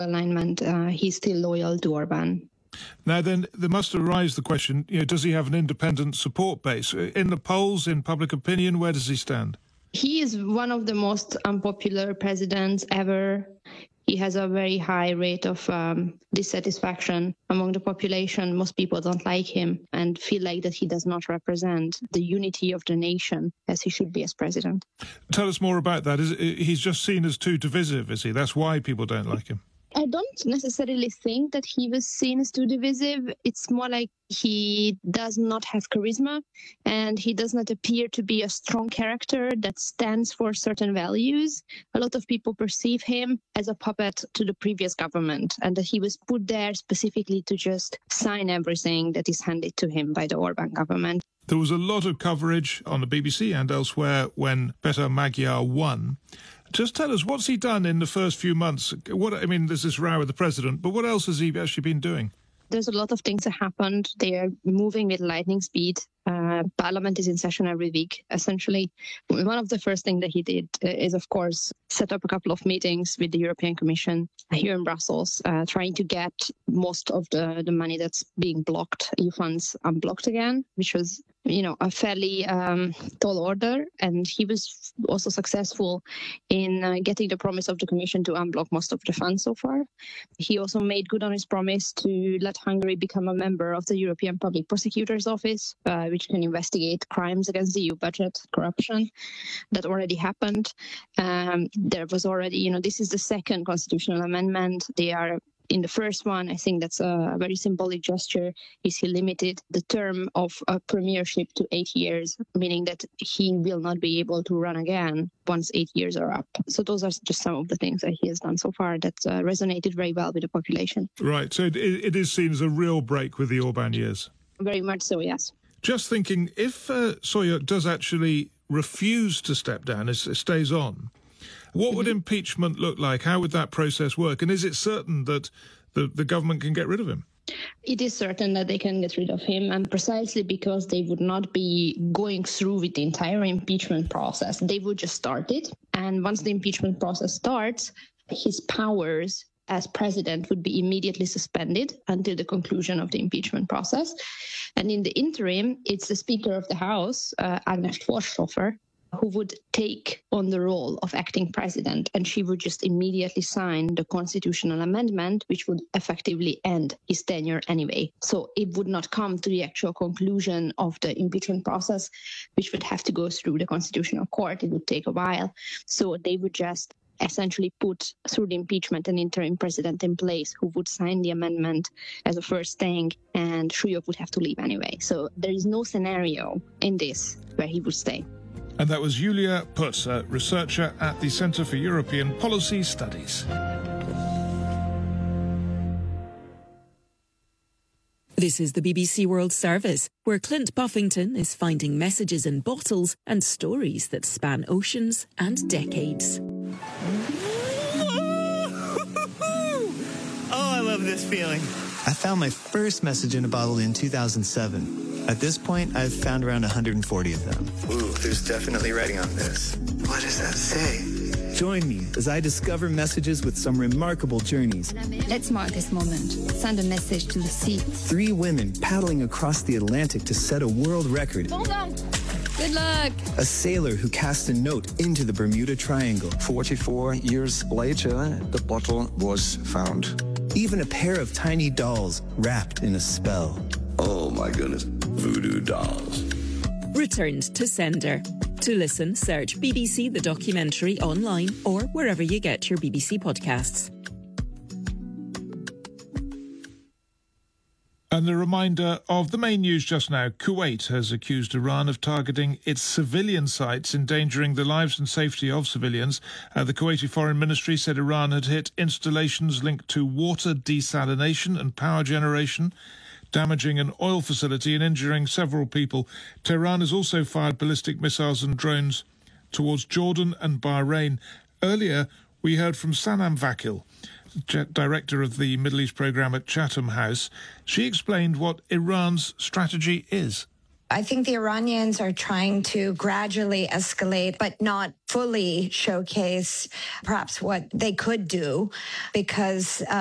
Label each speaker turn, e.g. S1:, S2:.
S1: alignment. He's still loyal to Orban.
S2: Now then, there must arise the question, does he have an independent support base? In the polls, in public opinion, where does he stand?
S1: He is one of the most unpopular presidents ever. He has a very high rate of dissatisfaction among the population. Most people don't like him and feel like that he does not represent the unity of the nation as he should be as president.
S2: Tell us more about that. He's just seen as too divisive, is he? That's why people don't like him.
S1: I don't necessarily think that he was seen as too divisive. It's more like he does not have charisma and he does not appear to be a strong character that stands for certain values. A lot of people perceive him as a puppet to the previous government and that he was put there specifically to just sign everything that is handed to him by the Orban government.
S2: There was a lot of coverage on the BBC and elsewhere when Peter Magyar won. Just tell us, what's he done in the first few months? There's this row with the president, but what else has he actually been doing?
S1: There's a lot of things that happened. They are moving with lightning speed. Parliament is in session every week, essentially. One of the first things that he did is, of course, set up a couple of meetings with the European Commission here in Brussels, trying to get most of the money that's being blocked, EU funds, unblocked again, which was a fairly tall order. And he was also successful in getting the promise of the Commission to unblock most of the funds so far. He also made good on his promise to let Hungary become a member of the European Public Prosecutor's Office, which can investigate crimes against the EU budget, corruption. That already happened. There was already, this is the second constitutional amendment. They are in the first one. I think that's a very symbolic gesture. Is he limited the term of a premiership to 8 years, meaning that he will not be able to run again once 8 years are up. So those are just some of the things that he has done so far that resonated very well with the population.
S2: Right. So it is seen as a real break with the Orban years.
S1: Very much so, yes.
S2: Just thinking, if Sólyom does actually refuse to step down, it stays on, what would impeachment look like? How would that process work? And is it certain that the government can get rid of him?
S1: It is certain that they can get rid of him, and precisely because they would not be going through with the entire impeachment process. They would just start it. And once the impeachment process starts, his powers as president would be immediately suspended until the conclusion of the impeachment process. And in the interim, it's the Speaker of the House, Agnes Forshofer, who would take on the role of acting president, and she would just immediately sign the constitutional amendment, which would effectively end his tenure anyway. So it would not come to the actual conclusion of the impeachment process, which would have to go through the Constitutional Court. It would take a while. So they would just essentially put through the impeachment an interim president in place who would sign the amendment as a first thing, and Sólyom would have to leave anyway. So there is no scenario in this where he would stay.
S2: And that was Julia Puss, a researcher at the Centre for European Policy Studies.
S3: This is the BBC World Service, where Clint Buffington is finding messages in bottles and stories that span oceans and decades.
S4: Oh, I love this feeling. I found my first message in a bottle in 2007. At this point, I've found around 140 of them.
S5: Ooh, there's definitely writing on this. What does that say?
S4: Join me as I discover messages with some remarkable journeys.
S6: Let's mark this moment. Send a message to the sea.
S4: 3 women paddling across the Atlantic to set a world record.
S6: Hold on. Good luck.
S4: A sailor who cast a note into the Bermuda Triangle.
S5: 44 years later, the bottle was found.
S4: Even a pair of tiny dolls wrapped in a spell.
S7: Oh my goodness, voodoo dolls.
S3: Returned to sender. To listen, search BBC The Documentary online or wherever you get your BBC podcasts.
S2: And a reminder of the main news just now. Kuwait has accused Iran of targeting its civilian sites, endangering the lives and safety of civilians. The Kuwaiti Foreign Ministry said Iran had hit installations linked to water desalination and power generation, damaging an oil facility and injuring several people. Tehran has also fired ballistic missiles and drones towards Jordan and Bahrain. Earlier, we heard from Sanam Vakil, director of the Middle East programme at Chatham House. She explained what Iran's strategy is.
S8: I think the Iranians are trying to gradually escalate, but not fully showcase perhaps what they could do, because